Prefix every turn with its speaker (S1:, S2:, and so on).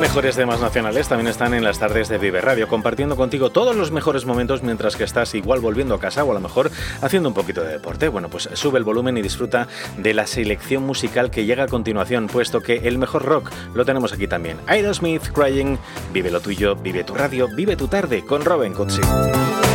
S1: mejores temas nacionales también están en las tardes de Vive Radio, compartiendo contigo todos los mejores momentos mientras que estás igual volviendo a casa o a lo mejor haciendo un poquito de deporte. Bueno, pues sube el volumen y disfruta de la selección musical que llega a continuación, puesto que el mejor rock lo tenemos aquí también. Aerosmith, Crying, vive lo tuyo, vive tu radio, vive tu tarde con Robin Cutsi.